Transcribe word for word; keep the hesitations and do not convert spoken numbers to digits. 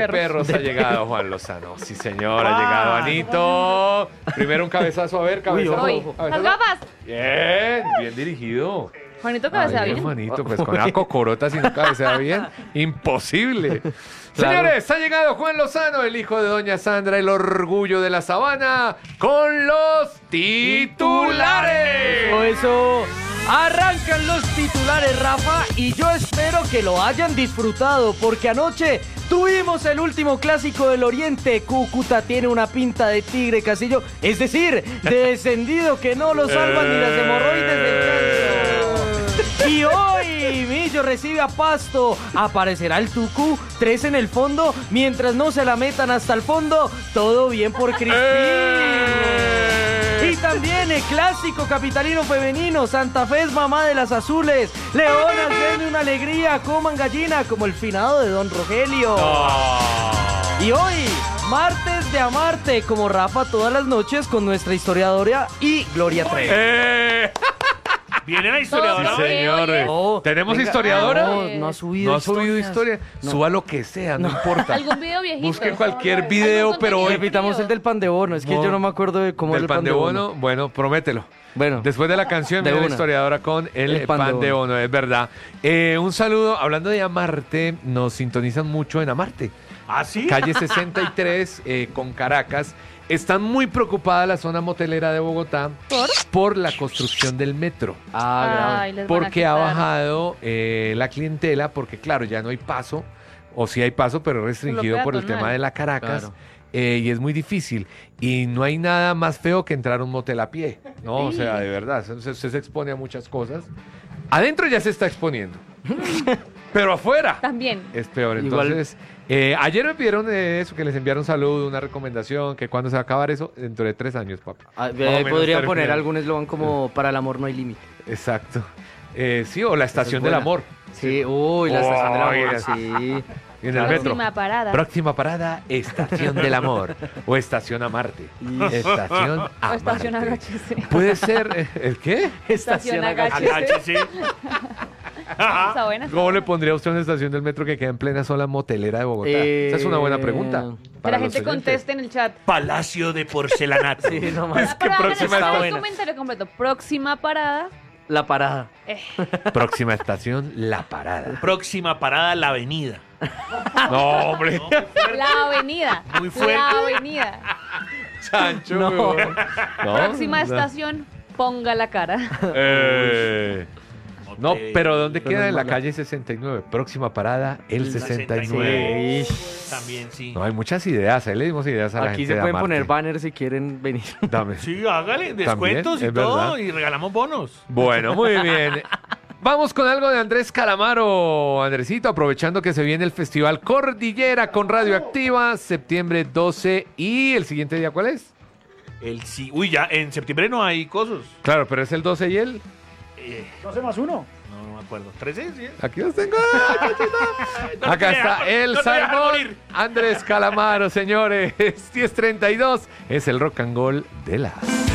perros ha llegado Juan Lozano. Sí, señor, ha llegado Anito. Primero un cabezazo, a ver, cabezazo. Uy, cabezazo. las gafas. Bien, bien dirigido. Juanito cabecea Ay, bien. Juanito, pues con la cocorota si no cabecea bien, imposible. Claro. Señores, ha llegado Juan Lozano, el hijo de doña Sandra, el orgullo de la sabana, con los titulares. Eso, eso. Arrancan los titulares, Rafa, y yo espero que lo hayan disfrutado, porque anoche tuvimos el último clásico del Oriente. Cúcuta tiene una pinta de tigre Castillo, es decir, de descendido que no lo salvan ni las hemorroides del canto. Y hoy Millo recibe a Pasto. Aparecerá el Tucu, tres en el fondo, mientras no se la metan hasta el fondo. Todo bien por Crispín. Y también el clásico capitalino femenino. Santa Fe es mamá de las azules. Leonas, denme una alegría, coman gallina, como el finado de Don Rogelio. Oh. Y hoy, martes de Amarte, como Rafa todas las noches con nuestra historiadora y Gloria Trevi. Eh. Viene la historiadora. No, Sí, señores. Oh, ¿Tenemos venga. historiadora? No, no ha subido No ha subido historias. historia. No. Suba lo que sea, no, importa. Algún video viejito. Busque cualquier video, Algún pero hoy... contenido Repitamos el del pan de bono, es que Mo- yo no me acuerdo de cómo Del es el pan de bono, bueno, promételo. Bueno, Después de la canción De viene la una. historiadora con el, El pan, pan de de bono, es verdad. Eh, un saludo, hablando de Amarte, nos sintonizan mucho en Amarte. ¿Ah, sí? Calle sesenta y tres eh, con Caracas. Están muy preocupada la zona motelera de Bogotá ¿Por? por la construcción del metro. ah, Ay, les van a Porque ha quitar. bajado eh, la clientela, porque claro, ya no hay paso, o sí hay paso, pero es restringido por el peatonal. tema de la Caracas. Claro. eh, y es muy difícil. Y no hay nada más feo que entrar a un motel a pie, ¿no? O sea, de verdad, se, se, se expone a muchas cosas. Adentro ya se está exponiendo, pero afuera También. es peor. Igual- Entonces, eh, ayer me pidieron eh, eso, que les enviaron saludo, una recomendación, que cuando se va a acabar eso, dentro de tres años, papi. Ah, Más o eh, menos podría termina. poner algún eslogan como para el amor no hay límite. Exacto. Eh, sí, o la estación del buena. amor. Sí, uy, la estación del Uy, amor, la- sí. Y en el metro. Próxima parada. Próxima parada, Estación del Amor. O Estación Amarte. Estación O Amarte. estación agáchese. Puede ser, eh, ¿el qué? Estación agáchese. Agáchese. Está buena. ¿Cómo le pondría usted una estación del metro que queda en plena zona motelera de Bogotá? Eh, Esa es una buena pregunta. Que para la los gente oyentes. conteste en el chat. Palacio de porcelanato. Sí, no más. Pero hagan próxima el- está el buena. comentario completo. Próxima parada. La parada. Eh, Próxima estación, La Parada. Próxima parada, la avenida. No, hombre. la avenida. Muy fuerte. La avenida. Chancho. No. weón. No, Próxima no. estación. Ponga la cara. Eh, no, pero ¿dónde Pero queda? no En la mala. calle sesenta y nueve. Próxima parada, el El sesenta y sesenta y nueve. nueve. También sí. No, hay muchas ideas. Ahí le dimos ideas a la Aquí gente se de pueden Amarte. poner banners si quieren venir. Dame. Sí, hágale descuentos y es todo verdad. y regalamos bonos. Bueno, muy bien. Vamos con algo de Andrés Calamaro, Andresito, aprovechando que se viene el Festival Cordillera con Radioactiva, septiembre doce, y el siguiente día, ¿cuál es? El sí. Uy, ya en septiembre no hay cosos. Claro, pero es el doce y el... Eh, doce más uno. no, no me acuerdo. ¿trece? Sí. Aquí los tengo. No Acá te está dejan- el no te dejan salmón. morir. Andrés Calamaro, señores. diez treinta y dos es el rock and roll de las...